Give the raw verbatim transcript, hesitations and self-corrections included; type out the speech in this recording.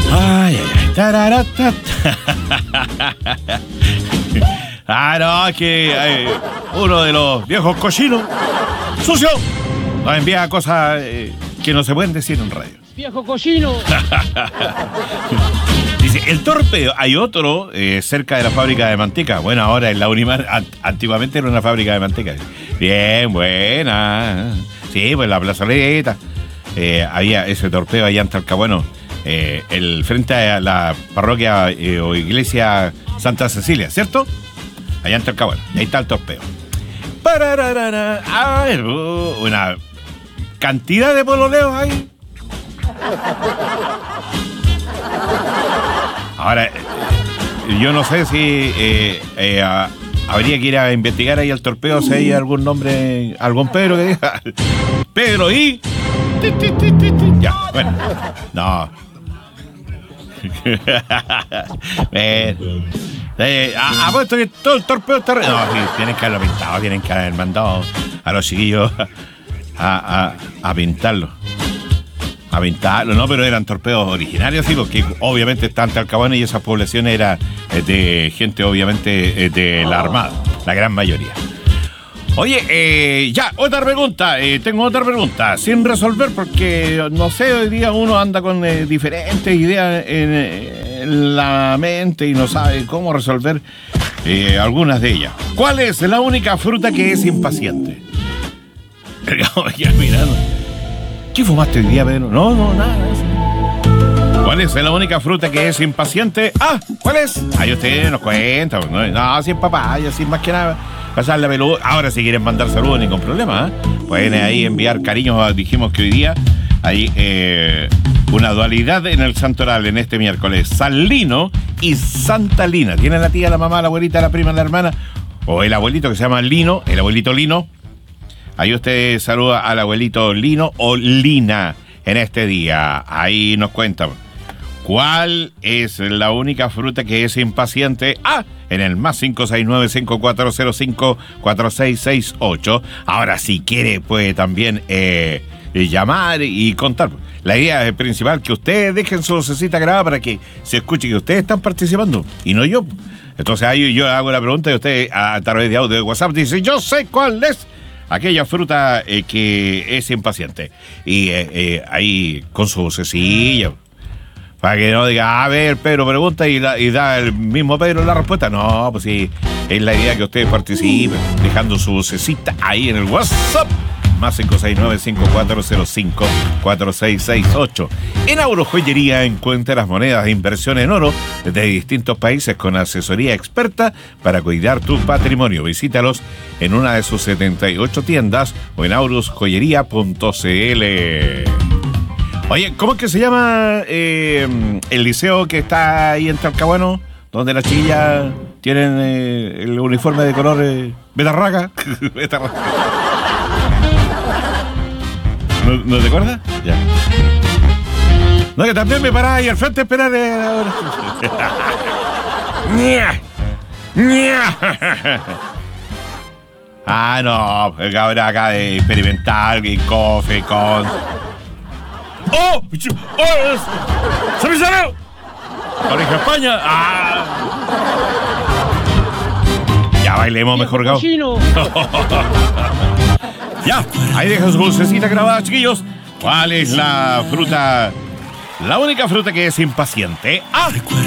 Ay, ay, ay. Tararata. Ah, no, es que eh, uno de los viejos cochinos, sucio, nos envía cosas eh, que no se pueden decir en radio. ¡Viejo cochino! Dice, el torpeo, hay otro eh, cerca de la fábrica de manteca. Bueno, ahora en la Unimar, an- antiguamente era una fábrica de manteca. Bien, buena. Sí, pues la plazoleta. Eh, había ese torpeo allá en Talcahuano, eh, el, frente a la parroquia eh, o iglesia Santa Cecilia, ¿cierto? Allá en Talcahuano. Y ahí está el torpeo. Parararara. Ah, uh, una cantidad de pololeos ahí. Ahora, eh, yo no sé si eh, eh, a, habría que ir a investigar ahí al torpeo si hay algún nombre, algún Pedro que diga Pedro y... Ti, ti, ti, ti, ti. Ya, bueno, no. eh, eh, apuesto que todo el torpeo está... Re... No, sí, tienen que haberlo pintado, tienen que haber mandado a los chiquillos a, a, a pintarlo. A pintarlo, no, pero eran torpedos originarios, sí, porque obviamente están Talcahuano y esas poblaciones eran eh, de gente, obviamente, eh, de la Armada, la gran mayoría. Oye, eh, ya, otra pregunta, eh, tengo otra pregunta, sin resolver, porque, no sé, hoy día uno anda con eh, diferentes ideas en, en la mente y no sabe cómo resolver eh, algunas de ellas. ¿Cuál es la única fruta que es impaciente? Ya, mirando. ¿Qué fumaste hoy día, Pedro? No, no, nada. ¿Cuál es la única fruta que es impaciente? Ah, ¿cuál es? Ahí usted nos cuenta. No, no si es papaya, si más que nada pasar la peluda. Ahora si quieren mandar saludos, ningún problema, ¿eh? Pueden ahí enviar cariños. Dijimos que hoy día hay eh, una dualidad en el santoral en este miércoles. San Lino y Santa Lina. Tiene la tía, la mamá, la abuelita, la prima, la hermana. O el abuelito que se llama Lino, el abuelito Lino. Ahí usted saluda al abuelito Lino o Lina en este día. Ahí nos cuentan. ¿Cuál es la única fruta que es impaciente? Ah, en el más cinco seis nueve, cinco cuatro cero cinco, cuatro seis seis ocho. Ahora, si quiere, puede también eh, llamar y contar. La idea es principal que ustedes dejen su vocecita grabada para que se escuche que ustedes están participando y no yo. Entonces ahí yo hago la pregunta y usted a través de audio de WhatsApp dice, yo sé cuál es aquella fruta eh, que es impaciente. Y eh, eh, ahí con su vocecilla, para que no diga, a ver, Pedro pregunta y, la, y da el mismo Pedro la respuesta. No, pues sí, es la idea que ustedes participen, dejando su vocecita ahí en el WhatsApp. Más cinco seis nueve, cinco cuatro cero cinco, cuatro seis seis ocho. En Auro Joyería encuentra las monedas de inversión en oro de distintos países con asesoría experta para cuidar tu patrimonio. Visítalos en una de sus setenta y ocho tiendas o en aurus joyería punto c l. Oye, ¿cómo es que se llama eh, el liceo que está ahí en Talcahuano? Donde las chiquillas tienen eh, el uniforme de color eh, betarraga. Betarraga. ¿No, ¿No te acuerdas? Ya. No, que también me paraba ahí al frente a esperar. Eh, ah, no. El cabrón acá de experimental, y coffee, con. ¡Oh! ¡Oh! ¡Se me salió! ¡Colegio España! ¡Ah! Ya bailemos mejor, Gabo. Ya, ahí deja su vocecita grabada, chiquillos. ¿Cuál es la fruta? La única fruta que es impaciente. Ah,